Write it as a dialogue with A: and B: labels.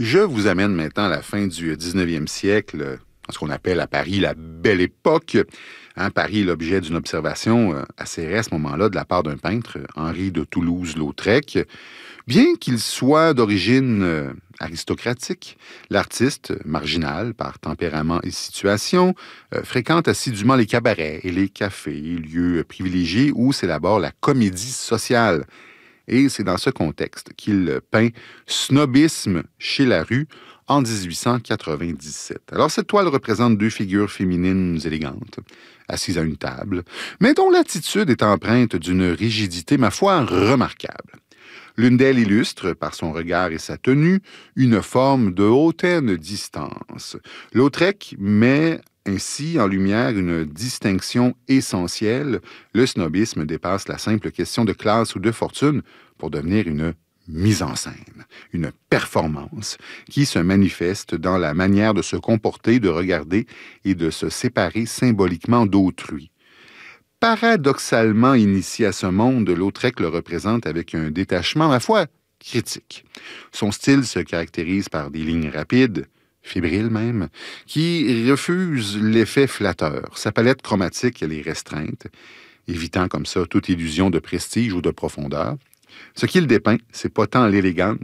A: Je vous amène maintenant à la fin du 19e siècle, ce qu'on appelle à Paris la Belle Époque. Paris est l'objet d'une observation assez rare à ce moment-là de la part d'un peintre, Henri de Toulouse-Lautrec. Bien qu'il soit d'origine aristocratique, l'artiste, marginal par tempérament et situation, fréquente assidûment les cabarets et les cafés, lieux privilégiés où s'élabore la comédie sociale. Et c'est dans ce contexte qu'il peint Snobisme chez la rue en 1897. Alors, cette toile représente deux figures féminines élégantes, assises à une table, mais dont l'attitude est empreinte d'une rigidité, ma foi, remarquable. L'une d'elles illustre, par son regard et sa tenue, une forme de hautaine distance. Lautrec met ainsi en lumière une distinction essentielle. Le snobisme dépasse la simple question de classe ou de fortune pour devenir une mise en scène, une performance qui se manifeste dans la manière de se comporter, de regarder et de se séparer symboliquement d'autrui. Paradoxalement initié à ce monde, Lautrec le représente avec un détachement, ma foi, critique. Son style se caractérise par des lignes rapides, fébriles même, qui refusent l'effet flatteur. Sa palette chromatique, elle est restreinte, évitant comme ça toute illusion de prestige ou de profondeur. Ce qu'il dépeint, c'est pas tant l'élégance